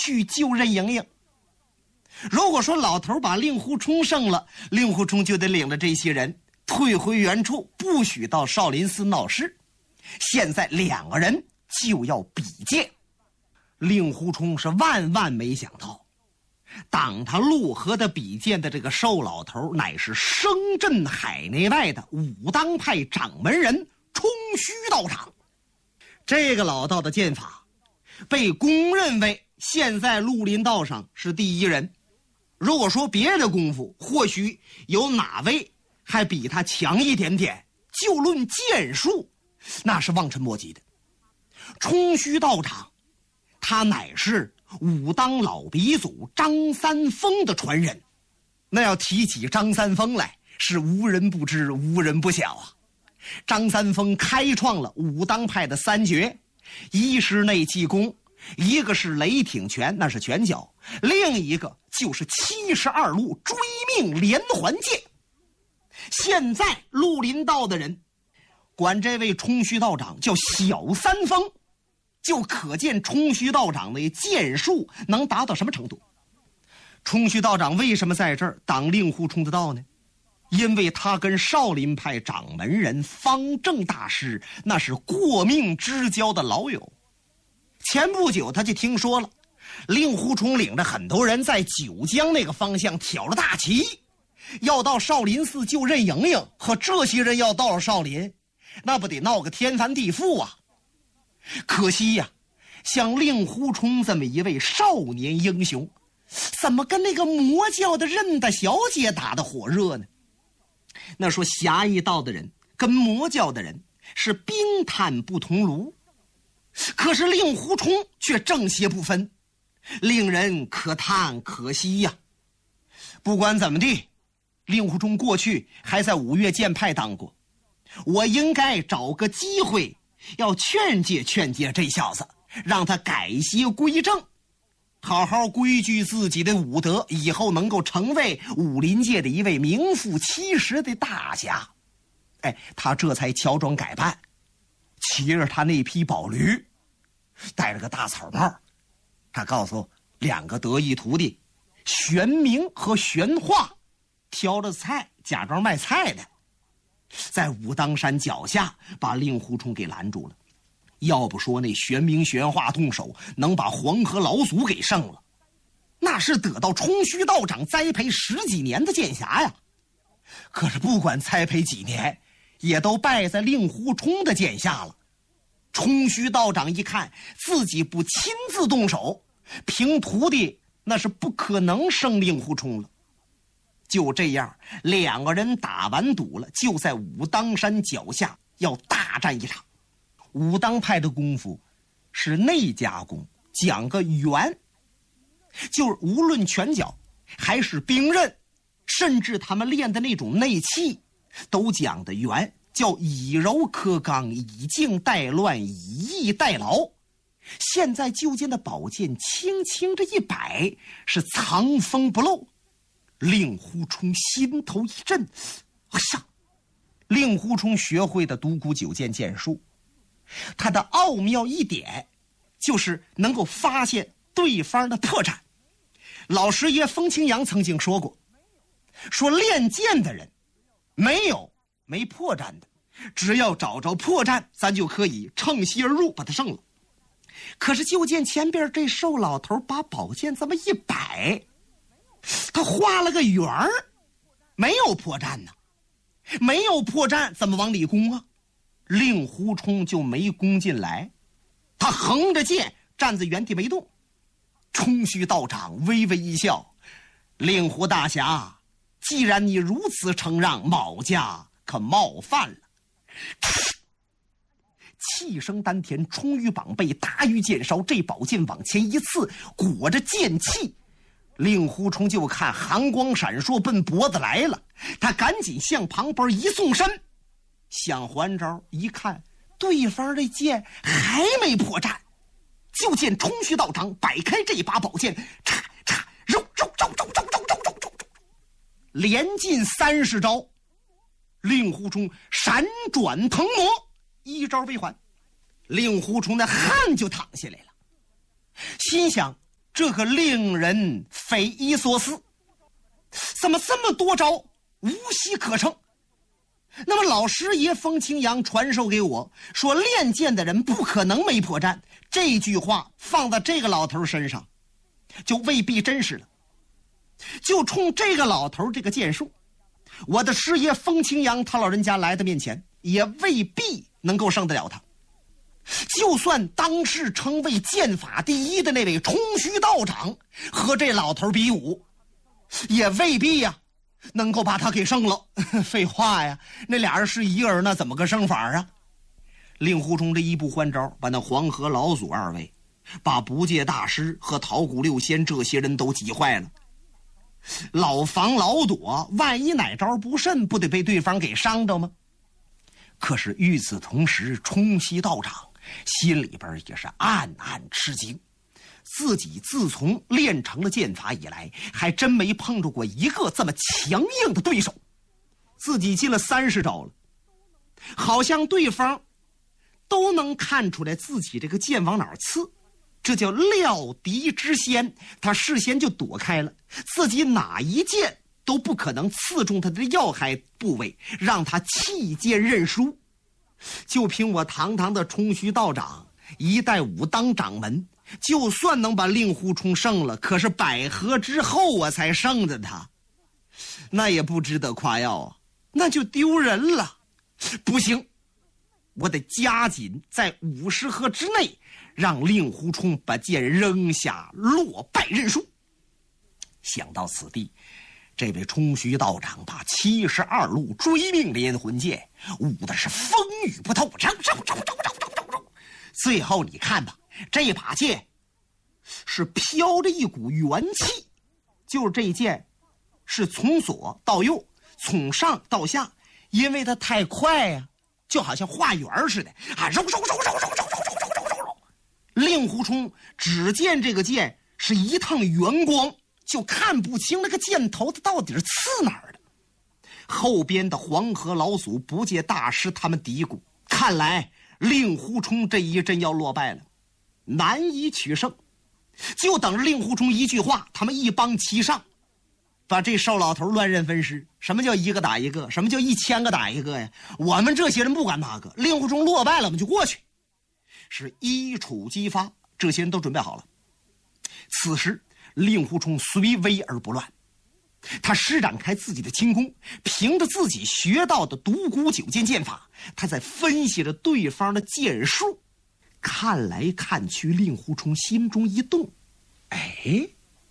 去救任盈盈。如果说老头把令狐冲胜了，令狐冲就得领着这些人退回原处，不许到少林寺闹事。现在两个人就要比剑。令狐冲是万万没想到，挡他路河的比剑的这个瘦老头，乃是声震海内外的武当派掌门人冲虚道长。这个老道的剑法被公认为现在绿林道上是第一人。如果说别的功夫，或许有哪位还比他强一点点，就论剑术，那是望尘莫及的。冲虚道长他乃是武当老鼻祖张三丰的传人，那要提起张三丰来，是无人不知无人不晓啊。张三丰开创了武当派的三绝，一是内气功，一个是雷挺拳，那是拳脚，另一个就是72路追命连环剑。现在绿林道的人管这位冲虚道长叫小三丰，就可见冲虚道长的剑术能达到什么程度。冲虚道长为什么在这儿挡令狐冲的道呢？因为他跟少林派掌门人方正大师那是过命之交的老友。前不久他就听说了，令狐冲领着很多人在九江那个方向挑了大旗，要到少林寺救任盈盈，和这些人要到了少林，那不得闹个天翻地覆啊。可惜呀，像令狐冲这么一位少年英雄，怎么跟那个魔教的任大小姐打得火热呢？那说侠义道的人跟魔教的人是冰炭不同炉，可是令狐冲却正邪不分，令人可叹可惜呀。不管怎么地，令狐冲过去还在五岳剑派当过，我应该找个机会要劝诫劝诫这小子，让他改邪归正，好好规矩自己的武德，以后能够成为武林界的一位名副其实的大侠。他这才乔装改扮，骑着他那匹宝驴，戴着个大草帽。他告诉两个得意徒弟玄冥和玄化，挑着菜假装卖菜的，在武当山脚下把令狐冲给拦住了。要不说那玄冥玄化动手能把黄河老祖给胜了，那是得到冲虚道长栽培10几年的剑侠呀。可是不管栽培几年，也都败在令狐冲的剑下了。冲虚道长一看自己不亲自动手，凭徒弟那是不可能胜令狐冲了。就这样，两个人打完赌了，就在武当山脚下要大战一场。武当派的功夫是内家功，讲个圆，就是无论拳脚还是兵刃，甚至他们练的那种内气都讲的圆，叫以柔克刚，以静带乱，以逸待劳。现在就见的宝剑轻轻这一摆，是藏锋不露。令狐冲心头一震，令狐冲学会的独孤九剑剑术，他的奥妙一点就是能够发现对方的破绽。老师爷风清扬曾经说过，说练剑的人没破绽的，只要找着破绽，咱就可以乘虚而入把他胜了。可是就见前边这瘦老头把宝剑这么一摆，他画了个圆儿，没有破绽呢。没有破绽怎么往里攻啊？令狐冲就没攻进来，他横着剑站在原地没动。冲虚道长微微一笑，令狐大侠，既然你如此承让，某家可冒犯了。气声丹田，冲于膀背，达于剑梢，这宝剑往前一刺，裹着剑气。令狐冲就看寒光闪烁，奔脖子来了，他赶紧向旁边一纵身，想还招，一看对方的剑还没破绽，就见冲虚道长摆开这把宝剑，嚓嚓揉揉揉揉揉揉揉揉揉，连进30招。令狐冲闪转腾挪，一招为还，令狐冲的汗就淌下来了，心想这可令人匪夷所思。怎么这么多招无隙可乘？那么老师爷风清扬传授给我说，练剑的人不可能没破绽，这句话放到这个老头身上就未必真实了。就冲这个老头这个剑术，我的师爷风清扬他老人家来到面前也未必能够胜得了他。就算当世称为剑法第一的那位冲虚道长和这老头比武，也未必呀能够把他给胜了。废话呀，那俩人是一个人，那怎么个胜法啊？令狐冲这一步换招，把那黄河老祖二位，把不戒大师和桃谷六仙这些人都急坏了。老防老躲，万一哪招不慎，不得被对方给伤着吗？可是与此同时，冲虚道长心里边也是暗暗吃惊，自己自从练成了剑法以来，还真没碰着过一个这么强硬的对手。自己进了30招了，好像对方都能看出来自己这个剑往哪儿刺，这叫料敌之先，他事先就躲开了，自己哪一剑都不可能刺中他的要害部位，让他弃剑认输。就凭我堂堂的冲虚道长，一代武当掌门，就算能把令狐冲胜了，可是百合之后我才胜的他，那也不值得夸耀啊，那就丢人了。不行，我得加紧在50合之内让令狐冲把剑扔下，落败认输。想到此地，这位冲虚道长把72路追命连魂剑舞的是风雨不透，最后你看吧，这把剑是飘着一股元气，就是这剑是从左到右，从上到下，因为它太快呀，就好像画圆似的啊，揉。令狐冲只见这个剑是一趟圆光，就看不清那个箭头它到底是刺哪儿的。后边的黄河老祖、不戒大师他们嘀咕，看来令狐冲这一阵要落败了，难以取胜。就等着令狐冲一句话，他们一帮齐上，把这瘦老头乱刃分尸。什么叫一个打一个？什么叫1000个打一个呀？我们这些人不管那个，令狐冲落败了，我们就过去。是一触即发，这些人都准备好了。此时令狐冲虽危而不乱，他施展开自己的轻功，凭着自己学到的独孤9剑剑法，他在分析着对方的剑术。看来看去，令狐冲心中一动，哎，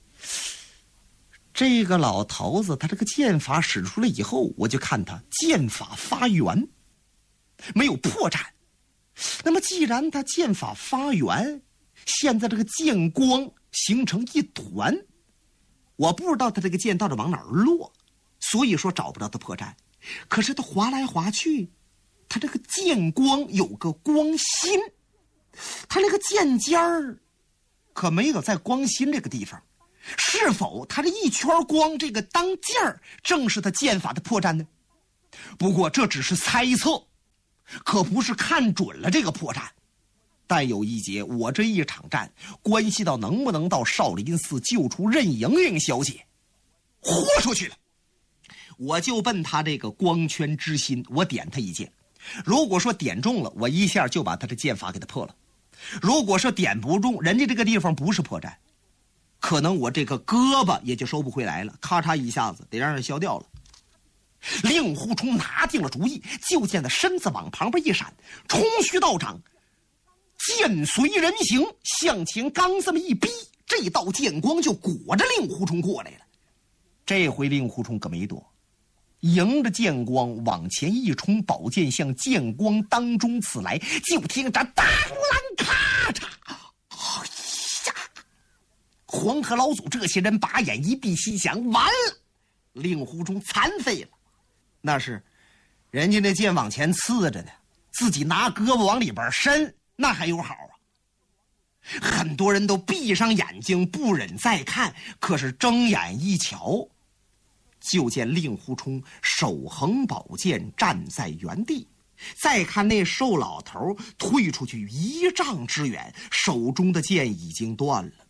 这个老头子他这个剑法使出来以后，我就看他剑法发圆，没有破绽。那么既然他剑法发圆，现在这个剑光形成一团，我不知道他这个剑到底往哪儿落，所以说找不着他破绽。可是他划来划去，他这个剑光有个光心，他那个剑尖儿可没有在光心这个地方，是否他这一圈光这个当剑儿正是他剑法的破绽呢？不过这只是猜测，可不是看准了这个破绽。但有一节，我这一场战关系到能不能到少林寺救出任盈盈小姐，豁出去了。我就奔他这个光圈之心，我点他一剑。如果说点中了，我一下就把他的剑法给他破了；如果说点不中，人家这个地方不是破绽，可能我这个胳膊也就收不回来了，咔嚓一下子得让人削掉了。令狐冲拿定了主意，就见他身子往旁边一闪，冲虚道长剑随人形向前刚这么一逼，这道剑光就裹着令狐冲过来了。这回令狐冲可没躲，迎着剑光往前一冲，宝剑向剑光当中刺来，就听着当啷咔嚓，哎呀！黄河老祖这些人把眼一闭，心想完了，令狐冲残废了。那是人家那剑往前刺着呢，自己拿胳膊往里边伸，那还有好啊。很多人都闭上眼睛不忍再看，可是睁眼一瞧，就见令狐冲手横宝剑站在原地，再看那瘦老头退出去1丈之远，手中的剑已经断了。